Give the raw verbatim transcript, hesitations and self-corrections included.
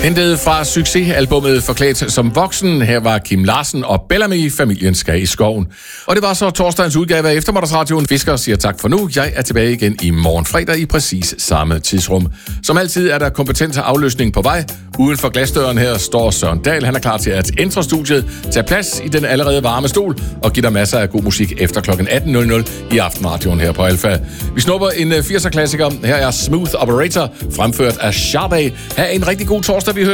Hentet fra succesalbummet Forklædt som voksen. Her var Kim Larsen og Bellamy, Familien skal i skoven. Og det var så torsdagens udgave af Eftermiddagsradioen. Fisker siger tak for nu. Jeg er tilbage igen i morgen fredag i præcis samme tidsrum. Som altid er der kompetent afløsning på vej. Uden for glasdøren her står Søren Dahl. Han er klar til at entre studiet, tage plads i den allerede varme stol og give dig masser af god musik efter klokken atten nul nul i Aftenradioen her på Alfa. Vi snupper en firser-klassiker. Her er Smooth Operator, fremført af Sharpay. Ha' en rigtig god torsdag, vi hører